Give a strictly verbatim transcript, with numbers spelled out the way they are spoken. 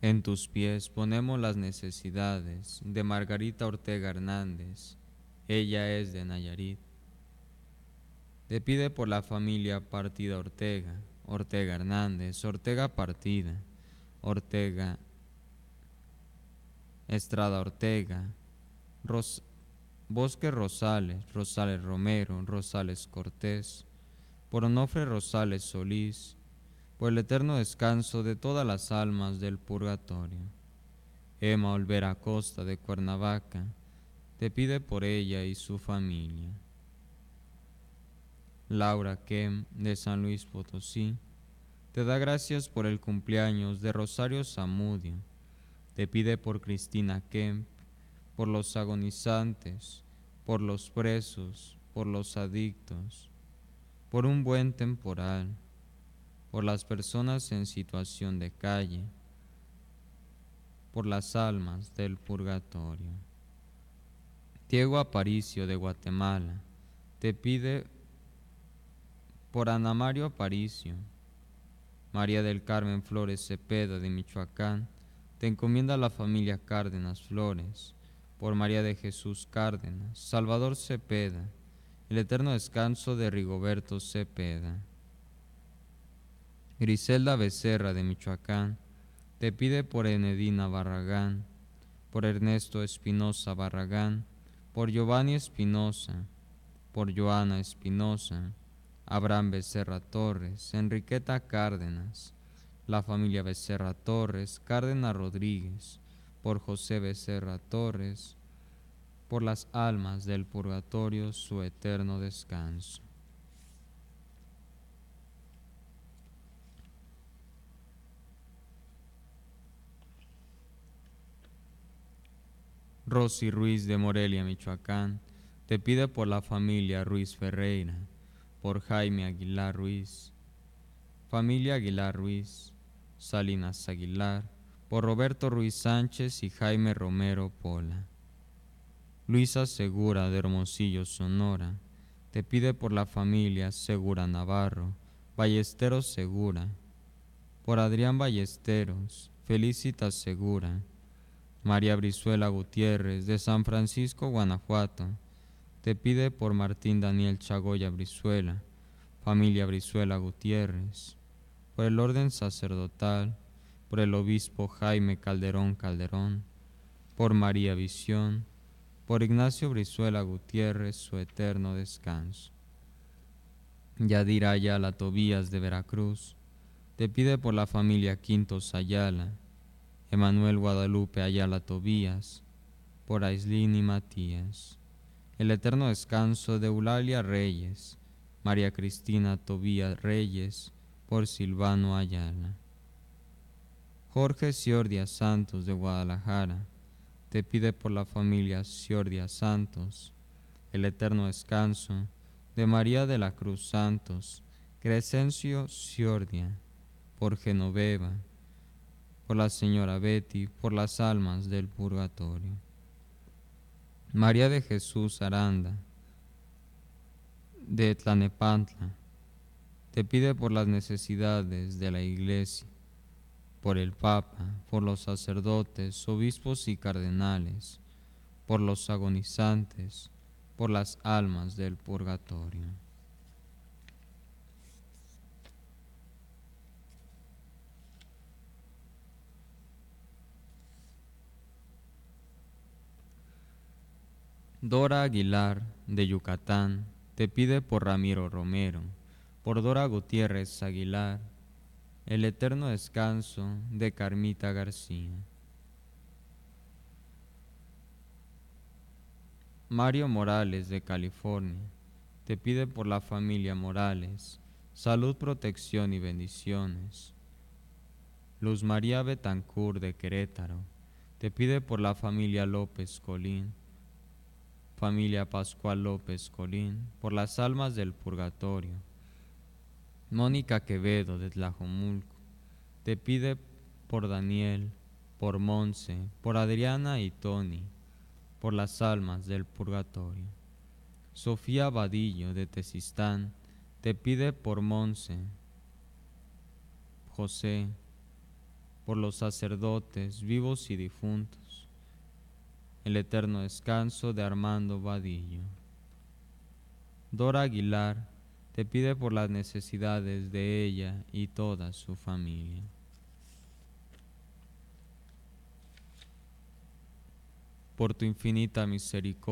En tus pies ponemos las necesidades de Margarita Ortega Hernández. Ella es de Nayarit. Te pide por la familia Partida Ortega, Ortega Hernández, Ortega Partida, Ortega Estrada Ortega, Ros Bosque Rosales, Rosales Romero, Rosales Cortés, por Onofre Rosales Solís, por el eterno descanso de todas las almas del purgatorio. Emma Olvera Costa de Cuernavaca, te pide por ella y su familia. Laura Kem de San Luis Potosí, te da gracias por el cumpleaños de Rosario Zamudio, te pide por Cristina Kemp, por los agonizantes, por los presos, por los adictos, por un buen temporal, por las personas en situación de calle, por las almas del purgatorio. Diego Aparicio de Guatemala, te pide por Ana Mario Aparicio. María del Carmen Flores Cepeda de Michoacán, te encomienda a la familia Cárdenas Flores, por María de Jesús Cárdenas, Salvador Cepeda, el eterno descanso de Rigoberto Cepeda. Griselda Becerra de Michoacán, te pide por Enedina Barragán, por Ernesto Espinosa Barragán, por Giovanni Espinosa, por Joana Espinosa, Abraham Becerra Torres, Enriqueta Cárdenas, la familia Becerra Torres, Cárdenas Rodríguez, por José Becerra Torres, por las almas del purgatorio su eterno descanso. Rosy Ruiz de Morelia, Michoacán, te pide por la familia Ruiz Ferreira, por Jaime Aguilar Ruiz, familia Aguilar Ruiz, Salinas Aguilar, por Roberto Ruiz Sánchez y Jaime Romero Pola. Luisa Segura de Hermosillo, Sonora, te pide por la familia Segura Navarro, Ballesteros Segura, por Adrián Ballesteros, Felicitas Segura, María Brizuela Gutiérrez de San Francisco, Guanajuato, te pide por Martín Daniel Chagoya Brizuela, familia Brizuela Gutiérrez, por el orden sacerdotal, por el obispo Jaime Calderón Calderón, por María Visión, por Ignacio Brizuela Gutiérrez, su eterno descanso. Yadira Ayala Tobías de Veracruz, te pide por la familia Quintos Ayala, Emanuel Guadalupe Ayala Tobías, por Aislín y Matías. El eterno descanso de Eulalia Reyes, María Cristina Tobías Reyes, por Silvano Ayala. Jorge Ciordia Santos de Guadalajara, te pide por la familia Ciordia Santos, el eterno descanso de María de la Cruz Santos, Crescencio Ciordia, por Genoveva, por la señora Betty, por las almas del purgatorio. María de Jesús Aranda, de Tlanepantla, te pide por las necesidades de la Iglesia, por el Papa, por los sacerdotes, obispos y cardenales, por los agonizantes, por las almas del purgatorio. Dora Aguilar, de Yucatán, te pide por Ramiro Romero, por Dora Gutiérrez Aguilar, el eterno descanso de Carmita García. Mario Morales, de California, te pide por la familia Morales, salud, protección y bendiciones. Luz María Betancourt, de Querétaro, te pide por la familia López Colín, familia Pascual López Colín, por las almas del purgatorio. Mónica Quevedo, de Tlajomulco, te pide por Daniel, por Monse, por Adriana y Tony, por las almas del purgatorio. Sofía Vadillo, de Tezistán, te pide por Monse, José, por los sacerdotes vivos y difuntos, el eterno descanso de Armando Vadillo. Dora Aguilar te pide por las necesidades de ella y toda su familia. Por tu infinita misericordia,